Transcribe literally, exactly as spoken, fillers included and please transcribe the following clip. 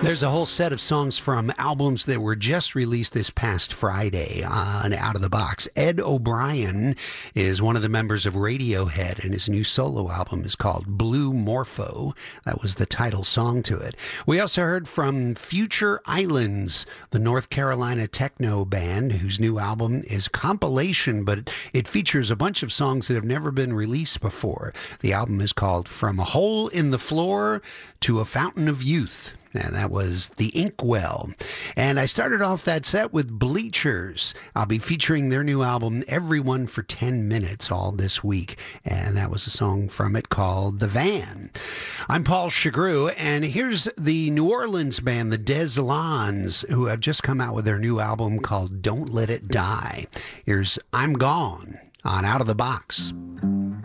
There's a whole set of songs from albums that were just released this past Friday on Out of the Box. Ed O'Brien is one of the members of Radiohead, and his new solo album is called Blue Morpho. That was the title song to it. We also heard from Future Islands, the North Carolina techno band, whose new album is compilation, but it features a bunch of songs that have never been released before. The album is called From a Hole in the Floor to a Fountain of Youth. And that was The Inkwell. And I started off that set with Bleachers. I'll be featuring their new album, Everyone for ten minutes, all this week. And that was a song from it called The Van. I'm Paul Chagru, and here's the New Orleans band, the Des Lans, who have just come out with their new album called Don't Let It Die. Here's I'm Gone on Out of the Box.